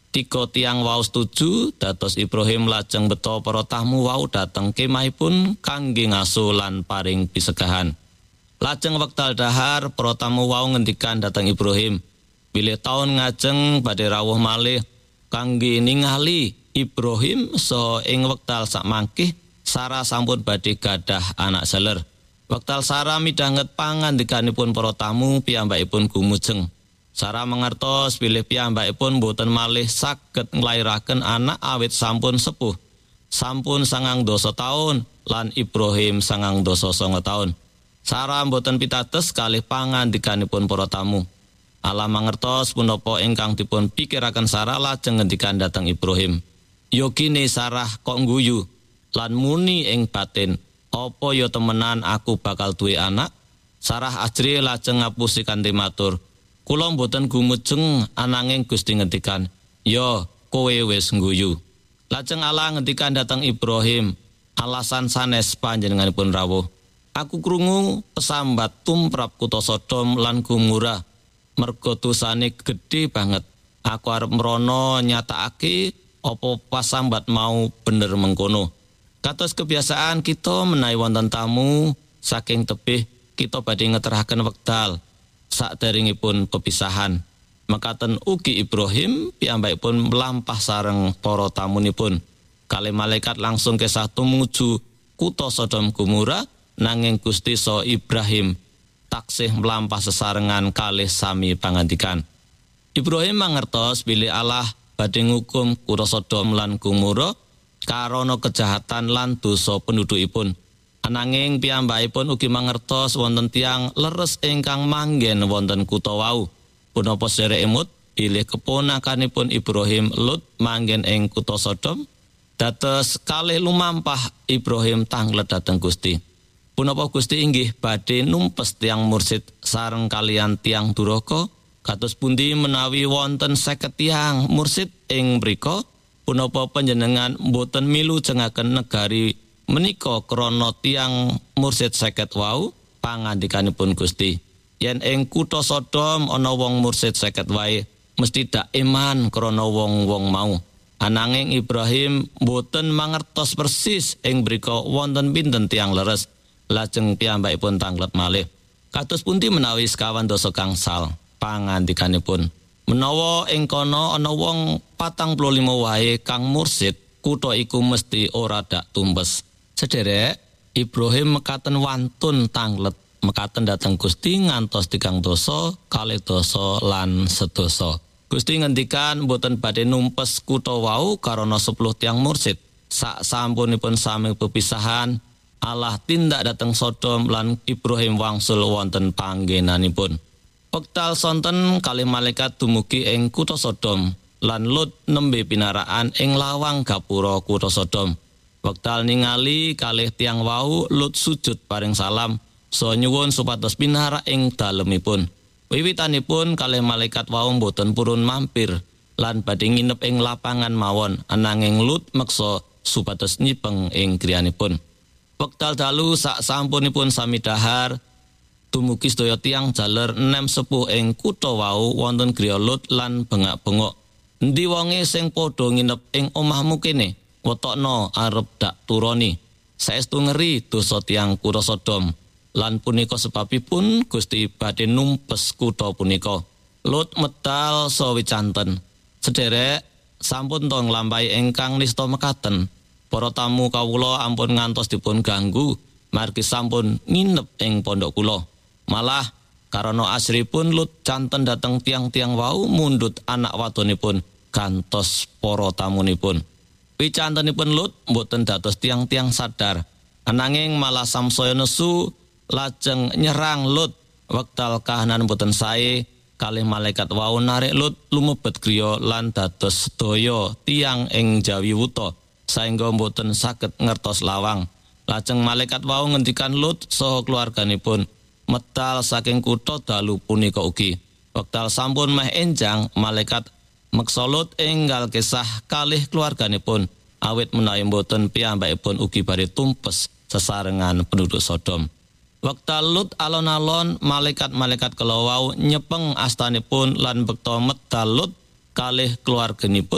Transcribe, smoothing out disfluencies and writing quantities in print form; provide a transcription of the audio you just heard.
Tiga tiang wau setuju, dados Ibrahim lajeng beto para tamu wau dhateng kemahipun kangge ngaso lan paring pisegahan. Lajeng wekdal dahar para tamu wau ngendikan dhateng Ibrahim, bilih taun ngajeng badhe rawuh malih kangge ningali Ibrahim so ing wekdal sakmangkih Sarah sampun badhe gadah anak seler. Wekdal Sarah midhanget pangandikanipun para tamu piyambakipun gumujeng. Sarah mangertos bilih piyambakipun boten malih saged nglairaken anak awit sampun sepuh. Sampun 90 taun lan Ibrahim 99 taun. Sarah boten pitados kalih pangandikanipun para tamu. Allah mangertos punapa ingkang dipun pikiraken Sarah lajeng ngendikan dhateng Ibrahim. Yogine Sarah kok ngguyu lan muni ing batin, apa ya temenan aku bakal duwe anak? Sarah ajri lajeng ngapusi kanthi matur, kula mboten gumujeng ananging Gusti ngendikan, "Ya, kowe wis ngguyu." Lajeng Allah ngendikan dhateng Ibrahim, alasan sanes panjenenganipun rawuh. Aku krungu pesambat tumrap kutha Sodom lan Gomora. Merga dosane gedhe banget. Aku arep mrono nyatakake apa pasambat mau bener mengkono. Kados kebiasaan kita menawi wonten tamu saking tebih kita badhe ngeteraken wekdal saderengipun pepisahan. Mekaten ugi Ibrahim piyambakipun mlampah sareng para tamunipun. Kalih malaikat langsung kesah tumuju kutha Sodom Gomora nanging Gusti so Ibrahim taksih mlampah sesarengan kalih sami pangandikan. Ibrahim mangertos bilih Allah badhe ngukum kutha Sodom lan Gomora karana kejahatan lan dosa pendudukipun. Ananging piyambakipun ugi mangertos wonten tiyang leres ingkang manggen wonten kutha wau. Punapa sedherek emut bilih keponakanipun Ibrahim Lut manggen ing kutha Sodom, dados kalih lumampah Ibrahim tanglet dhateng Gusti. Punapa Gusti inggih badhe numpes tiyang mursid sareng kalian tiyang duraka, kados pundi menawi wonten 50 tiyang mursid ing mrika, punapa panjenengan boten milujengaken negari menika krana tiyang mursid 50 wau? Pangandikanipun Gusti, yen ing kutha Sodom ana wong mursid 50 wae, mesti dak iman krana wong-wong mau. Ananging Ibrahim boten mangertos persis ing mrika wonten pinten tiyang leres. Lajeng piyambakipun tanglet malih. Kados pundi menawi 50 gangsal? Pangandikanipun, menawa ing kono ana wong 45 wae kang mursid, kutha iku mesti ora dak tumpes. Sederek, Ibrahim mekaten wantun tanglet mekaten dhateng Gusti ngantos 3 dosa, 2 dosa lan 1 dosa. Gusti ngendikan boten badhe numpes kutha wau karana 10 tiyang mursid. Sak sampunipun sami pepisahan, Allah tindak dhateng Sodom lan Ibrahim wangsul wonten panggenanipun. Wekdal sonten kalih malaikat dumugi ing kutha Sodom lan Lut nembe pinaraan ing lawang gapura kutha Sodom. Wekdal ningali kalih tiyang wau, Lut sujud paring salam so nyuwun supados pinara ing dalemipun. Wiwitanipun kalih malaikat wau boten purun mampir lan badhe nginep ing lapangan mawon, ananging Lut meksa supados nyipeng ing griyanipun. Wekdal dalu sak sampunipun sami dahar, dumugi sedaya tiyang jaler enem sepuh ing kutha wau wonten griya Lut lan bengak-bengok. Endi wonge sing padha nginep ing omahmu kene? Wetokno arep dak turoni. Saestu ngeri dosa tiyang kutha Sodom. Lan punika sebabipun Gusti badhe numpes kutha punika. Lut medal sawi canten. Sederek sampun to nglampahi ingkang nista mekaten. Para tamu kawula ampun ngantos dipun ganggu margi sampun nginep ing pondok kula. Malah karana asripun Lut canten dhateng tiang-tiang wau mundhut anak wadonipun gantos para tamunipun. Picantenipun Lut mboten dados tiang-tiang sadar, ananging malah samsaya nesu lajeng nyerang Lut. Wekdal kahanan mboten sae, kalih malaikat wau narik Lut lumebet griya lan dados sedaya tiang ing jawi wuta. Saengga mboten saged ngertos lawang. Lajeng malaikat wau ngendikan Lut saha keluarganipun medal saking kutha dalu punika ugi. Wekdal sampun meh enjang, malaikat meksa Lut enggal kisah kalih keluarganipun, awit menawi mboten piyambakipun ugi badhe tumpes sesarengan penduduk Sodom. Wekdal Lut alon-alon, malaikat-malaikat kala wau nyepeng astanipun lan bekta medal Lut kalih keluarganipun